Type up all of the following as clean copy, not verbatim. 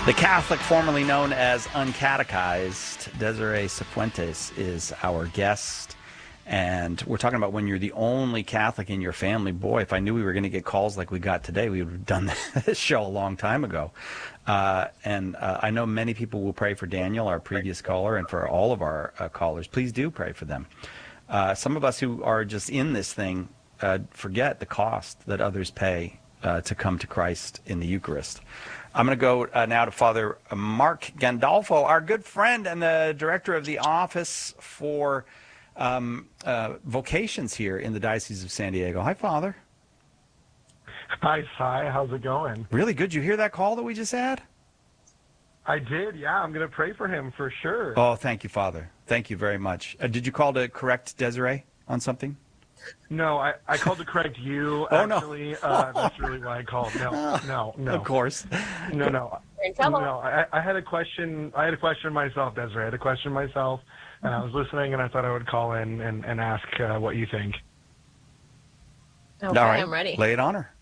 The Catholic formerly known as Uncatechized, Desiree Cifuentes, is our guest. And we're talking about when you're the only Catholic in your family. Boy, if I knew we were going to get calls like we got today, we would have done this show a long time ago. I know many people will pray for Daniel, our previous caller, and for all of our callers. Please do pray for them. Some of us who are just in this thing forget the cost that others pay to come to Christ in the Eucharist. I'm going to go now to Father Mark Gandolfo, our good friend and the director of the Office for Vocations here in the Diocese of San Diego. Hi, Father. Hi, Cy. How's it going? Really good. You hear that call that we just had? I did, yeah. I'm going to pray for him for sure. Oh, thank you, Father. Thank you very much. Did you call to correct Desiree on something? No, I called to correct you, actually. No. That's really why I called. No. Of course. No. No, I had a question. I had a question myself, Desiree. I had a question myself, and I was listening, and I thought I would call in and ask what you think. Okay, all right. I'm ready. Lay it on her.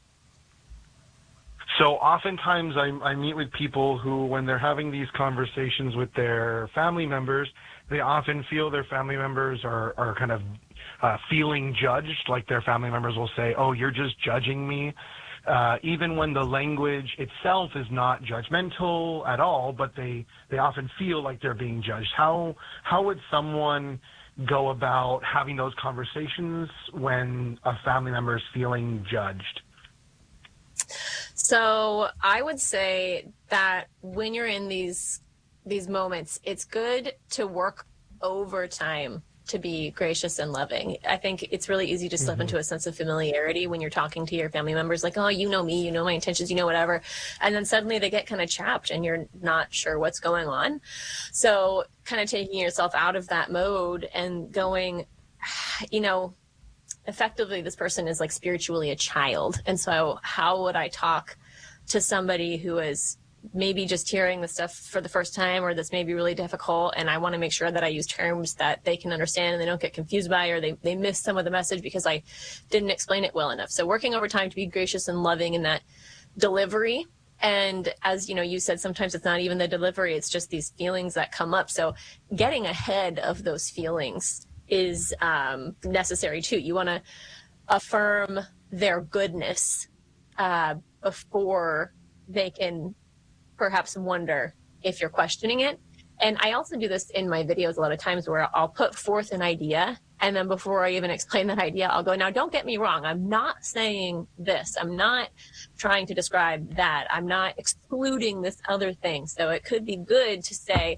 So oftentimes I meet with people who, when they're having these conversations with their family members, they often feel their family members are kind of feeling judged, like their family members will say, oh, you're just judging me, even when the language itself is not judgmental at all, but they often feel like they're being judged. How would someone go about having those conversations when a family member is feeling judged? So I would say that when you're in these moments, it's good to work overtime to be gracious and loving. I think it's really easy to slip into a sense of familiarity when you're talking to your family members, like, oh, you know me, you know my intentions, you know whatever. And then suddenly they get kind of chapped and you're not sure what's going on. So kind of taking yourself out of that mode and going, effectively this person is like spiritually a child. And so how would I talk to somebody who is maybe just hearing the stuff for the first time, or that's maybe really difficult, and I want to make sure that I use terms that they can understand and they don't get confused by, or they miss some of the message because I didn't explain it well enough. So working over time to be gracious and loving in that delivery. And as you said, sometimes it's not even the delivery, it's just these feelings that come up. So getting ahead of those feelings is necessary too. You want to affirm their goodness before they can perhaps wonder if you're questioning it. And I also do this in my videos a lot of times where I'll put forth an idea, and then before I even explain that idea, I'll go, now don't get me wrong, I'm not saying this, I'm not trying to describe that, I'm not excluding this other thing. So it could be good to say,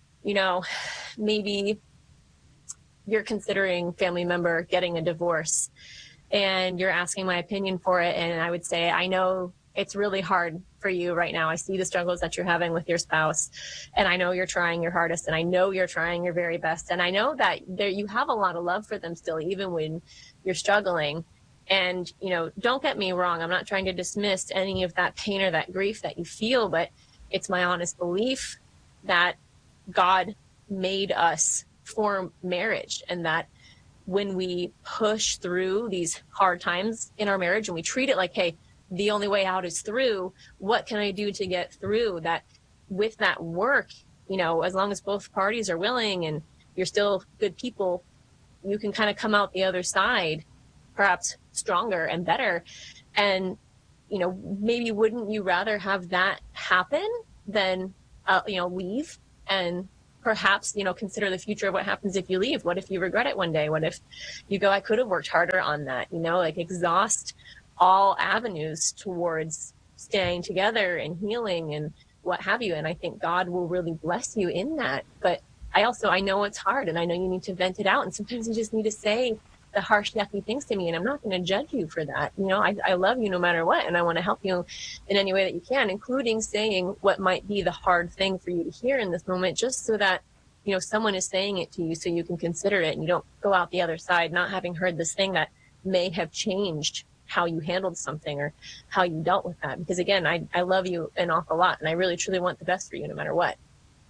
maybe you're considering family member getting a divorce and you're asking my opinion for it. And I would say, I know it's really hard for you right now. I see the struggles that you're having with your spouse, and I know you're trying your hardest, and I know you're trying your very best. And I know that you have a lot of love for them still, even when you're struggling. And, don't get me wrong. I'm not trying to dismiss any of that pain or that grief that you feel, but it's my honest belief that God made us for marriage, and that when we push through these hard times in our marriage and we treat it like, hey, the only way out is through, what can I do to get through that? With that work, as long as both parties are willing and you're still good people, you can kind of come out the other side perhaps stronger and better. And maybe wouldn't you rather have that happen than leave and perhaps consider the future of what happens if you leave? What if you regret it one day? What if you go, I could have worked harder on that? Exhaust all avenues towards staying together and healing and what have you. And I think God will really bless you in that. But I know it's hard, and I know you need to vent it out. And sometimes you just need to say the harsh, yucky things to me, and I'm not going to judge you for that. I love you no matter what, and I want to help you in any way that you can, including saying what might be the hard thing for you to hear in this moment, just so that, someone is saying it to you so you can consider it, and you don't go out the other side not having heard this thing that may have changed how you handled something or how you dealt with that. Because again, I love you an awful lot, and I really truly want the best for you no matter what.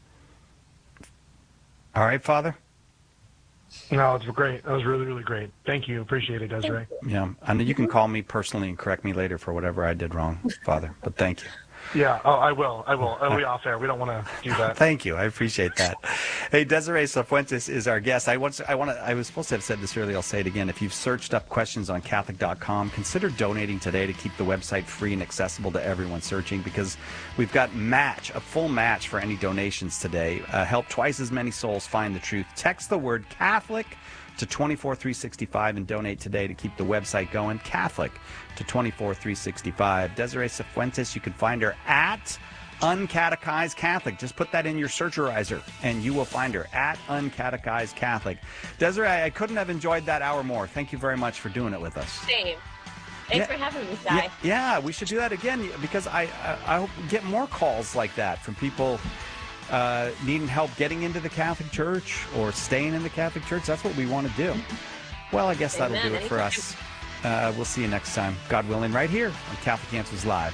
All right, Father. No, it's great. That was really, really great. Thank you. Appreciate it, Desiree. Yeah, I know you can call me personally and correct me later for whatever I did wrong, Father, but thank you. Yeah, I will. It'll be off air. We don't want to do that. Thank you. I appreciate that. Hey, Desiree Cifuentes is our guest. I was supposed to have said this earlier. I'll say it again. If you've searched up questions on Catholic.com, consider donating today to keep the website free and accessible to everyone searching, because we've got a full match for any donations today. Help twice as many souls find the truth. Text the word Catholic to 24365 and donate today to keep the website going. Catholic to 24365. Desiree Cifuentes, you can find her at Uncatechized Catholic. Just put that in your searcherizer and you will find her at Uncatechized Catholic. Desiree, I couldn't have enjoyed that hour more. Thank you very much for doing it with us. Same. Thanks for having me, Ty. Yeah, we should do that again, because I hope we get more calls like that from people needing help getting into the Catholic Church or staying in the Catholic Church. That's what we want to do. Well, I guess that'll do it for us. We'll see you next time, God willing, right here on Catholic Answers Live.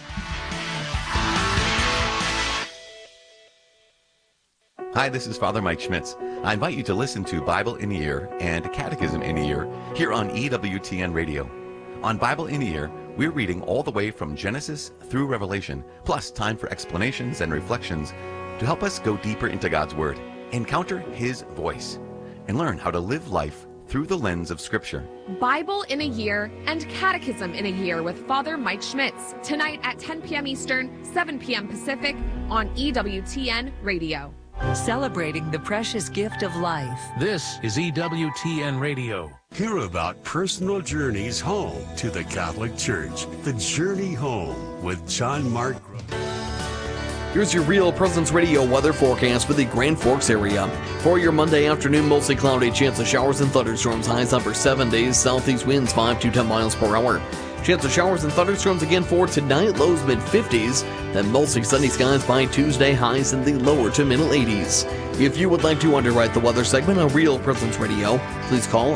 Hi, this is Father Mike Schmitz. I invite you to listen to Bible in a Year and Catechism in a Year here on EWTN Radio. On Bible in a Year, we're reading all the way from Genesis through Revelation, plus time for explanations and reflections to help us go deeper into God's Word, encounter His voice, and learn how to live life through the lens of Scripture. Bible in a Year and Catechism in a Year with Father Mike Schmitz, tonight at 10 p.m. Eastern, 7 p.m. Pacific on EWTN Radio. Celebrating the precious gift of life. This is EWTN Radio. Hear about personal journeys home to the Catholic Church. The Journey Home with John Mark. Here's your Real Presence Radio weather forecast for the Grand Forks area. For your Monday afternoon, mostly cloudy, chance of showers and thunderstorms, highs upper 70s, southeast winds 5 to 10 miles per hour. Chance of showers and thunderstorms again for tonight, lows mid-50s, then mostly sunny skies by Tuesday, highs in the lower to middle 80s. If you would like to underwrite the weather segment on Real Presence Radio, please call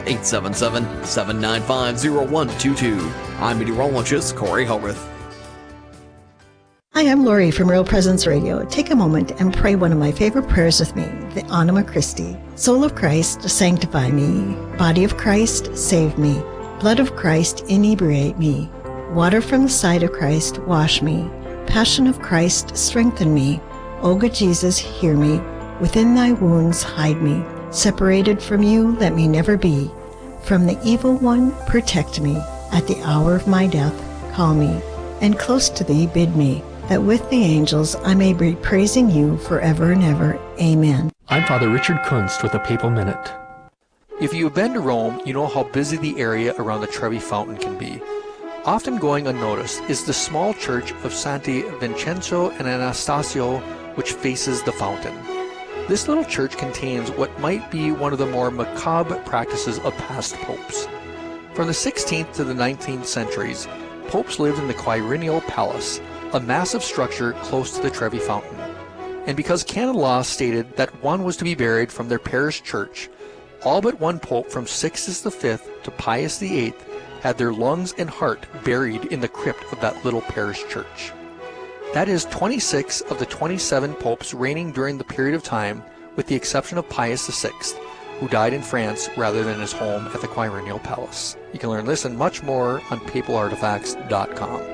877-795-0122. I'm meteorologist Corey Hogarth. Hi, I'm Lori from Real Presence Radio. Take a moment and pray one of my favorite prayers with me, the Anima Christi. Soul of Christ, sanctify me. Body of Christ, save me. Blood of Christ, inebriate me. Water from the side of Christ, wash me. Passion of Christ, strengthen me. O good Jesus, hear me. Within thy wounds, hide me. Separated from you, let me never be. From the evil one, protect me. At the hour of my death, call me. And close to thee, bid me, that with the angels I may be praising you forever and ever. Amen. I'm Father Richard Kunst with the Papal Minute. If you've been to Rome, you know how busy the area around the Trevi Fountain can be. Often going unnoticed is the small church of Santi Vincenzo and Anastasio, which faces the fountain. This little church contains what might be one of the more macabre practices of past popes. From the 16th to the 19th centuries, popes lived in the Quirinial Palace, a massive structure close to the Trevi Fountain. And because canon law stated that one was to be buried from their parish church, all but one pope from Sixtus V to Pius VIII had their lungs and heart buried in the crypt of that little parish church. That is 26 of the 27 popes reigning during the period of time, with the exception of Pius VI, who died in France rather than his home at the Quirinial Palace. You can learn this and much more on papalartifacts.com.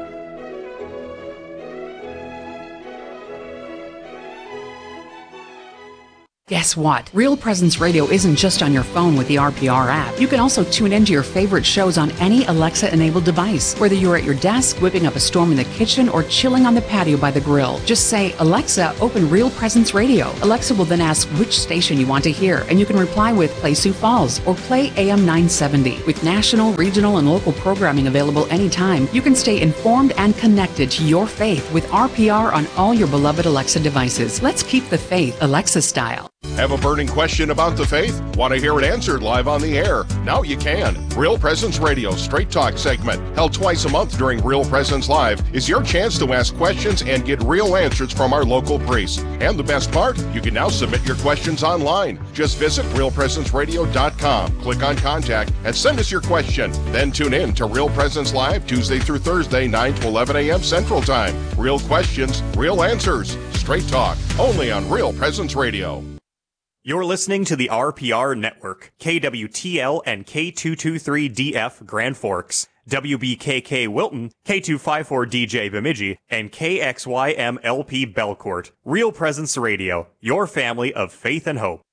Guess what? Real Presence Radio isn't just on your phone with the RPR app. You can also tune into your favorite shows on any Alexa-enabled device, whether you're at your desk, whipping up a storm in the kitchen, or chilling on the patio by the grill. Just say, Alexa, open Real Presence Radio. Alexa will then ask which station you want to hear, and you can reply with Play Sioux Falls or Play AM 970. With national, regional, and local programming available anytime, you can stay informed and connected to your faith with RPR on all your beloved Alexa devices. Let's keep the faith Alexa style. Have a burning question about the faith? Want to hear it answered live on the air? Now you can. Real Presence Radio Straight Talk segment, held twice a month during Real Presence Live, is your chance to ask questions and get real answers from our local priests. And the best part, you can now submit your questions online. Just visit realpresenceradio.com, click on Contact, and send us your question. Then tune in to Real Presence Live Tuesday through Thursday, 9 to 11 a.m. Central Time. Real questions, real answers. Straight Talk, only on Real Presence Radio. You're listening to the RPR Network, KWTL and K223DF Grand Forks, WBKK Wilton, K254DJ Bemidji, and KXYM LP Belcourt. Real Presence Radio, your family of faith and hope.